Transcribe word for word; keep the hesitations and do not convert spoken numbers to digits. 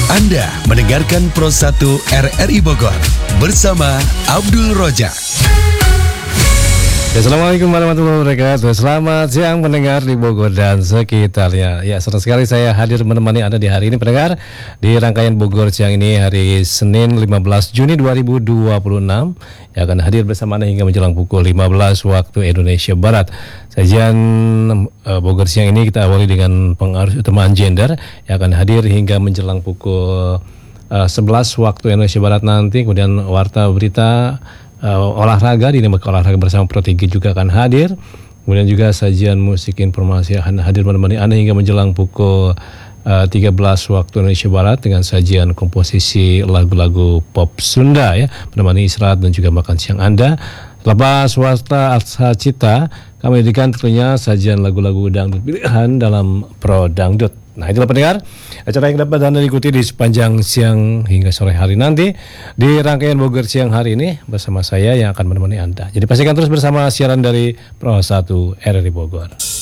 Anda mendengarkan Pro satu R R I Bogor bersama Abdul Rojak. Ya, Assalamualaikum warahmatullahi wabarakatuh. Selamat siang pendengar di Bogor dan sekitarnya. Ya, senang sekali saya hadir menemani Anda di hari ini pendengar, di rangkaian Bogor siang ini hari Senin lima belas Juni dua ribu dua puluh enam, yang akan hadir bersama Anda hingga menjelang pukul lima belas waktu Indonesia Barat. Sajian uh, Bogor siang ini kita awali dengan pengaruh utama gender yang akan hadir hingga menjelang pukul uh, sebelas waktu Indonesia Barat nanti. Kemudian warta berita Uh, olahraga di Lembaga Olahraga bersama Pro tiga juga akan hadir. Kemudian juga sajian musik informasi akan hadir menemani Anda hingga menjelang pukul uh, tiga belas waktu Indonesia Barat dengan sajian komposisi lagu-lagu pop Sunda ya, menemani istirahat dan juga makan siang Anda. Lepas warta Aksa Cita, kami berikan tentunya sajian lagu-lagu dangdut pilihan dalam Pro Dangdut. Nah, itulah pendengar acara yang dapat Anda ikuti di sepanjang siang hingga sore hari nanti di rangkaian Bogor siang hari ini bersama saya yang akan menemani Anda. Jadi pastikan terus bersama siaran dari Pro satu R R I Bogor.